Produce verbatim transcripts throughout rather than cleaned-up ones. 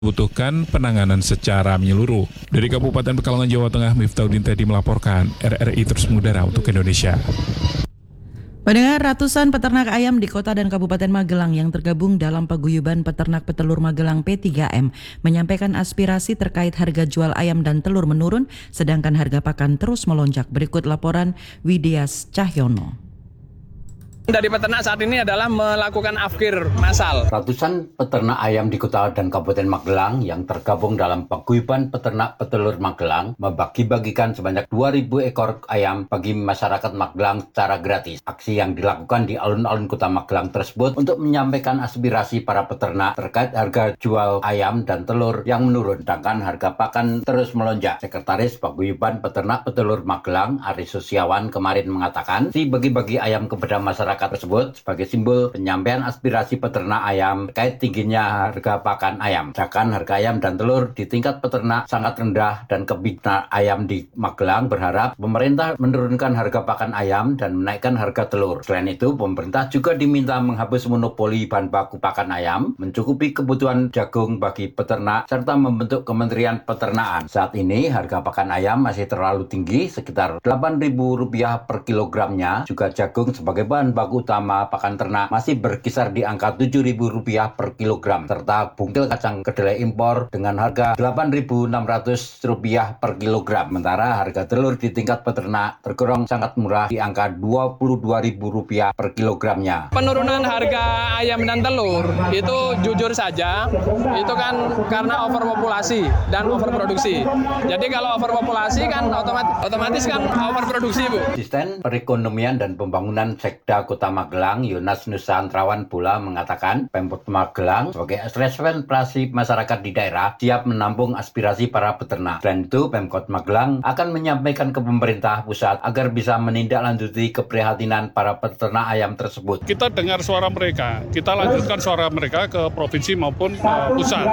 butuhkan penanganan secara menyeluruh. Dari Kabupaten Pekalongan, Jawa Tengah, Miftahudin Teddy melaporkan, R R I terus mengudara untuk Indonesia. Pendengar, ratusan peternak ayam di kota dan Kabupaten Magelang yang tergabung dalam paguyuban peternak petelur Magelang P tiga M menyampaikan aspirasi terkait harga jual ayam dan telur menurun, sedangkan harga pakan terus melonjak. Berikut laporan Widias Cahyono. Dari peternak saat ini adalah melakukan afkir massal. Ratusan peternak ayam di kota dan Kabupaten Magelang yang tergabung dalam paguyuban peternak petelur Magelang membagi-bagikan sebanyak dua ribu ekor ayam bagi masyarakat Magelang secara gratis. Aksi yang dilakukan di alun-alun kota Magelang tersebut untuk menyampaikan aspirasi para peternak terkait harga jual ayam dan telur yang menurun, sedangkan harga pakan terus melonjak. Sekretaris Paguyuban Peternak Petelur Magelang, Ari Susiawan, kemarin mengatakan, si bagi-bagi ayam kepada masyarakat tersebut sebagai simbol penyampaian aspirasi peternak ayam terkait tingginya harga pakan ayam. Sedangkan harga ayam dan telur di tingkat peternak sangat rendah dan kebinak ayam di Magelang berharap pemerintah menurunkan harga pakan ayam dan menaikkan harga telur. Selain itu, pemerintah juga diminta menghapus monopoli bahan baku pakan ayam, mencukupi kebutuhan jagung bagi peternak, serta membentuk Kementerian Peternakan. Saat ini harga pakan ayam masih terlalu tinggi, sekitar delapan ribu rupiah per kilogramnya. Juga jagung sebagai bahan baku utama pakan ternak masih berkisar di angka tujuh ribu rupiah per kilogram, serta bungkil kacang kedelai impor dengan harga delapan ribu enam ratus rupiah per kilogram. Sementara harga telur di tingkat peternak tergolong sangat murah di angka dua puluh dua ribu rupiah per kilogramnya. Penurunan harga ayam dan telur itu jujur saja itu kan karena overpopulasi dan overproduksi. Jadi kalau overpopulasi kan otomatis, otomatis kan overproduksi, Bu. Asisten Perekonomian dan Pembangunan Sekda Kota Magelang, Yonas Nusantrawan Bola mengatakan, Pemkot Magelang sebagai representasi masyarakat di daerah siap menampung aspirasi para peternak. Selain itu, Pemkot Magelang akan menyampaikan ke pemerintah pusat agar bisa menindaklanjuti keprihatinan para peternak ayam tersebut. Kita dengar suara mereka, kita lanjutkan suara mereka ke provinsi maupun uh, pusat.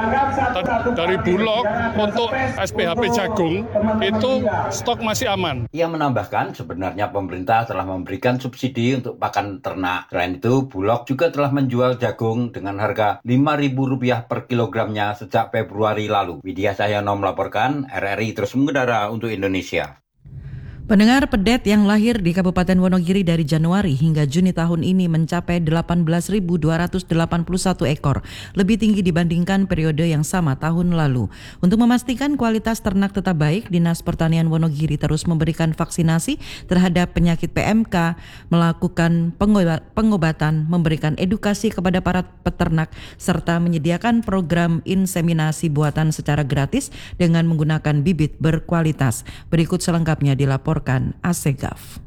Dari Bulog untuk S P H P jagung itu stok masih aman. Ia menambahkan sebenarnya pemerintah telah memberikan subsidi untuk pakan ternak. Selain itu, Bulog juga telah menjual jagung dengan harga lima ribu rupiah per kilogramnya sejak Februari lalu. Widya Cahyono melaporkan, R R I terus mengudara untuk Indonesia. Pendengar, pedet yang lahir di Kabupaten Wonogiri dari Januari hingga Juni tahun ini mencapai delapan belas ribu dua ratus delapan puluh satu ekor, lebih tinggi dibandingkan periode yang sama tahun lalu. Untuk memastikan kualitas ternak tetap baik, Dinas Pertanian Wonogiri terus memberikan vaksinasi terhadap penyakit P M K, melakukan pengobatan, memberikan edukasi kepada para peternak, serta menyediakan program inseminasi buatan secara gratis dengan menggunakan bibit berkualitas. Berikut selengkapnya dilaporkan Asegaf.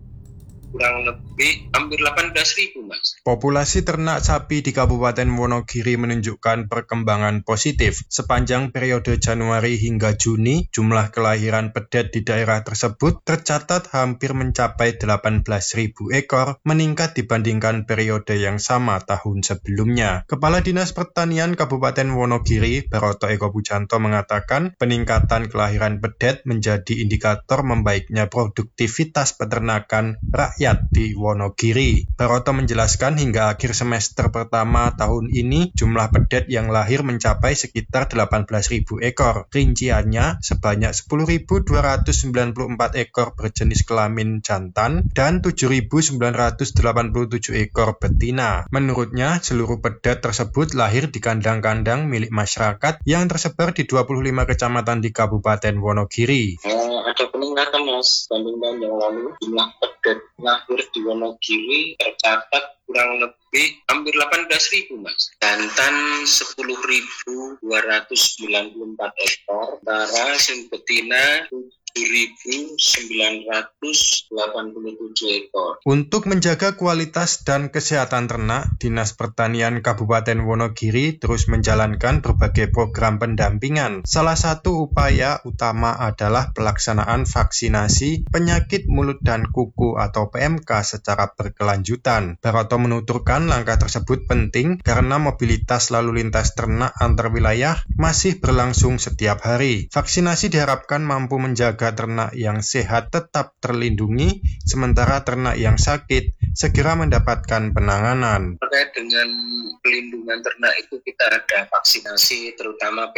Kurang lebih hampir delapan belas ribu, Mas. Populasi ternak sapi di Kabupaten Wonogiri menunjukkan perkembangan positif. Sepanjang periode Januari hingga Juni, jumlah kelahiran pedet di daerah tersebut tercatat hampir mencapai delapan belas ribu ekor, meningkat dibandingkan periode yang sama tahun sebelumnya. Kepala Dinas Pertanian Kabupaten Wonogiri, Baroto Eko Pujanto, mengatakan peningkatan kelahiran pedet menjadi indikator membaiknya produktivitas peternakan rakyat di Wonogiri. Baroto menjelaskan hingga akhir semester pertama tahun ini jumlah pedet yang lahir mencapai sekitar delapan belas ribu ekor. Rinciannya sebanyak sepuluh ribu dua ratus sembilan puluh empat ekor berjenis kelamin jantan dan tujuh ribu sembilan ratus delapan puluh tujuh ekor betina. Menurutnya, seluruh pedet tersebut lahir di kandang-kandang milik masyarakat yang tersebar di dua puluh lima kecamatan di Kabupaten Wonogiri. Eh, ada peningkatan, Mas, dibandingkan yang lalu. Jumlah pedet lahir di Wonogiri tercatat kurang lebih hampir delapan belas ribu, Mas. Jantan sepuluh ribu dua ratus sembilan puluh empat ekor, sementara sing betina tujuh ribu sembilan ratus delapan puluh tujuh ekor. Untuk menjaga kualitas dan kesehatan ternak, Dinas Pertanian Kabupaten Wonogiri terus menjalankan berbagai program pendampingan. Salah satu upaya utama adalah pelaksanaan vaksinasi penyakit mulut dan kuku atau P M K secara berkelanjutan. Baroto menuturkan langkah tersebut penting karena mobilitas lalu lintas ternak antar wilayah masih berlangsung setiap hari. Vaksinasi diharapkan mampu menjaga agar ternak yang sehat tetap terlindungi, sementara ternak yang sakit segera mendapatkan penanganan. Terkait dengan pelindungan ternak itu kita ada vaksinasi, terutama